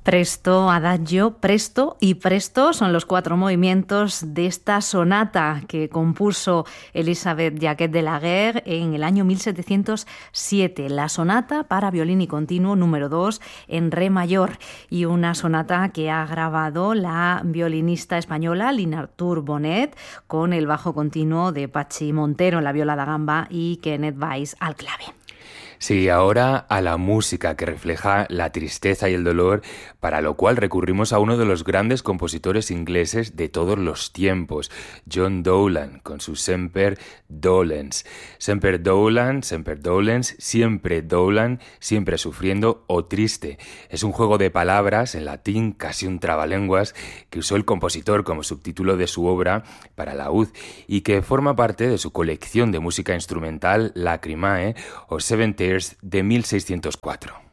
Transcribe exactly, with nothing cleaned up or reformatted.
Presto, adagio, presto y presto son los cuatro movimientos de esta sonata que compuso Elisabeth Jacquet de Laguerre en el año mil setecientos siete. La sonata para violín y continuo número dos en re mayor, y una sonata que ha grabado la violinista española Lina Artur Bonet con el bajo continuo de Pachi Montero en la viola da gamba y Kenneth Weiss al clave. Sí, ahora a la música que refleja la tristeza y el dolor, para lo cual recurrimos a uno de los grandes compositores ingleses de todos los tiempos, John Dowland, con su Semper Dolens. Semper Dowland, Semper Dolens, siempre Dowland, siempre sufriendo o triste. Es un juego de palabras en latín, casi un trabalenguas, que usó el compositor como subtítulo de su obra para laúd y que forma parte de su colección de música instrumental Lacrimae o Seven Tears de mil seiscientos cuatro.